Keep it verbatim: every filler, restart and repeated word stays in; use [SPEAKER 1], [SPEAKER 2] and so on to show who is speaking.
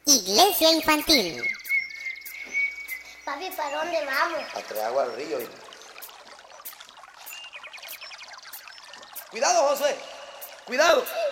[SPEAKER 1] Iglesia infantil.
[SPEAKER 2] Papi, ¿para dónde vamos?
[SPEAKER 3] A traer agua al río. Cuidado, José. Cuidado.